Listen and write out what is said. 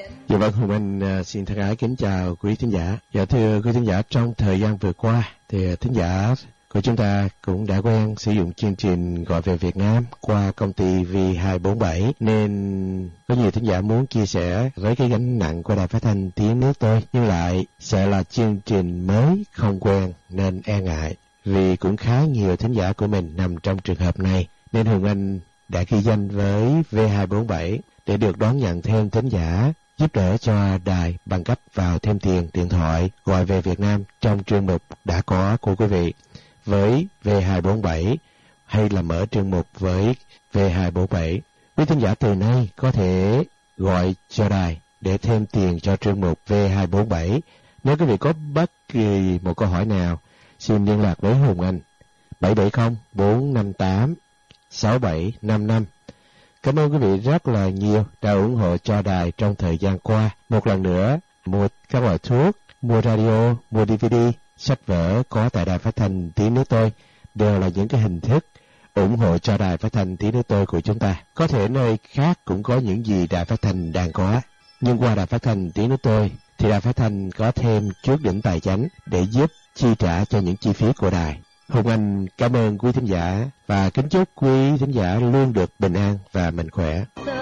Dạ vâng, Hùng Anh xin thân ái kính chào quý thính giả. Dạ thưa quý thính giả, trong thời gian vừa qua thì thính giả của chúng ta cũng đã quen sử dụng chương trình Gọi về Việt Nam qua công ty V247, nên có nhiều thính giả muốn chia sẻ với cái gánh nặng của Đài Phát thanh Tiếng Nước Tôi, nhưng lại sợ là chương trình mới không quen nên e ngại. Vì cũng khá nhiều thính giả của mình nằm trong trường hợp này, nên Hùng Anh đã ghi danh với V247 để được đón nhận thêm thính giả, giúp đỡ cho đài bằng cách vào thêm tiền điện thoại Gọi về Việt Nam trong chương mục đã có của quý vị với V247, hay là mở chương mục với V247. Quý thính giả từ nay có thể gọi cho đài để thêm tiền cho chương mục V247. Nếu quý vị có bất kỳ một câu hỏi nào, xin liên lạc với Hùng Anh 770-458-6755. Cảm ơn quý vị rất là nhiều đã ủng hộ cho đài trong thời gian qua. Một lần nữa, mua các loại thuốc, mua radio, mua DVD, sách vở có tại Đài Phát thanh Tiếng Nước Tôi đều là những cái hình thức ủng hộ cho Đài Phát thanh Tiếng Nước Tôi của chúng ta. Có thể nơi khác cũng có những gì Đài Phát thanh đang có, nhưng qua Đài Phát thanh Tiếng Nước Tôi thì Đài Phát thanh có thêm chút đỉnh tài chánh để giúp chi trả cho những chi phí của đài. Hùng Anh cảm ơn quý thính giả và kính chúc quý thính giả luôn được bình an và mạnh khỏe.